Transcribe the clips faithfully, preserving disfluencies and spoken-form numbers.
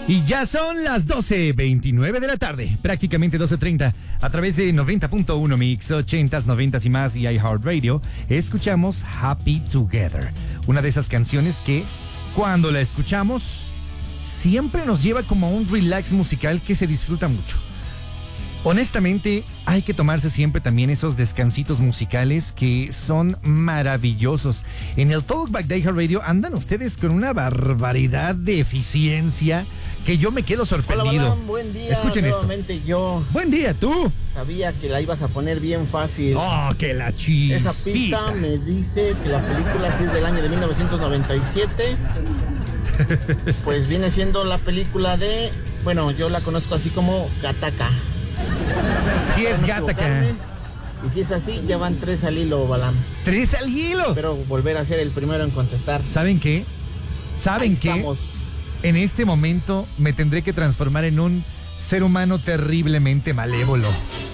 Y ya son las doce veintinueve de la tarde, prácticamente doce treinta, a través de noventa punto uno Mix, ochentas, noventas y más y iHeartRadio, escuchamos Happy Together, una de esas canciones que cuando la escuchamos siempre nos lleva como a un relax musical que se disfruta mucho. Honestamente, hay que tomarse siempre también esos descansitos musicales que son maravillosos. En el Talkback de iHeartRadio andan ustedes con una barbaridad de eficiencia que yo me quedo sorprendido. Hola, Balán, buen día. Escuchen nuevamente esto. Yo buen día, tú. Sabía que la ibas a poner bien fácil. Oh, que la chispita. Esa pista me dice que la película sí es del año de mil novecientos noventa y siete. Pues viene siendo la película de... Bueno, yo la conozco así como Gattaca. Sí es Gattaca. Y si es así, ya van tres al hilo, Balam. ¿Tres al hilo? Espero volver a ser el primero en contestar. ¿Saben qué? ¿Saben Ahí qué? estamos. En este momento me tendré que transformar en un ser humano terriblemente malévolo.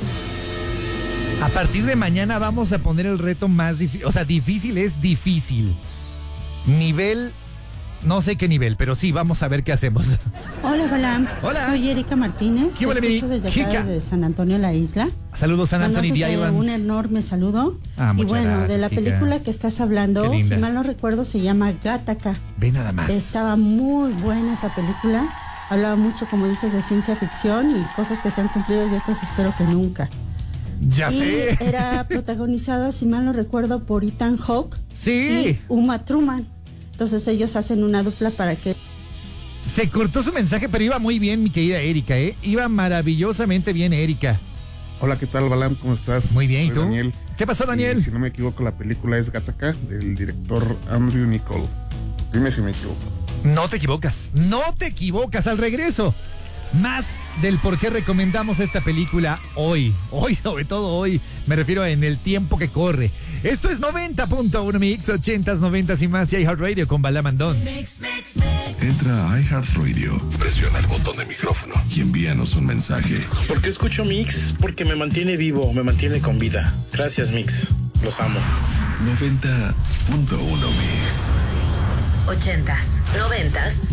A partir de mañana vamos a poner el reto más difícil. O sea, difícil es difícil. Nivel... No sé qué nivel, pero sí, vamos a ver qué hacemos. Hola, Balam. Hola. Soy Erika Martínez. ¿Qué Te huele, escucho mi desde chica? acá, desde San Antonio, la isla. Saludos, San Antonio de Mandándote Island. un enorme saludo. Ah, y muchas bueno, gracias, de la Kika. película que estás hablando, Qué linda. si mal no recuerdo, se llama Gattaca. Ve nada más. Estaba muy buena esa película. Hablaba mucho, como dices, de ciencia ficción y cosas que se han cumplido y otras espero que nunca. Ya y sé. era protagonizada, si mal no recuerdo, por Ethan Hawke Sí. y Uma Thurman. Entonces ellos hacen una dupla para que... Se cortó su mensaje, pero iba muy bien, mi querida Erika, ¿eh? Iba maravillosamente bien, Erika. Hola, ¿qué tal, Balam? ¿Cómo estás? Muy bien, Soy ¿y tú? Daniel. ¿Qué pasó, Daniel? Y, si no me equivoco, la película es Gattaca, del director Andrew Niccol. Dime si me equivoco. No te equivocas, no te equivocas. Al regreso, más del por qué recomendamos esta película hoy. Hoy, sobre todo hoy, me refiero en el tiempo que corre. Esto es noventa punto uno Mix, ochentas, noventas y más y iHeartRadio con Balam Andón. Entra a iHeartRadio, presiona el botón de micrófono y envíanos un mensaje. ¿Por qué escucho Mix? Porque me mantiene vivo, me mantiene con vida. Gracias, Mix. Los amo. noventa punto uno Mix. Ochentas, noventas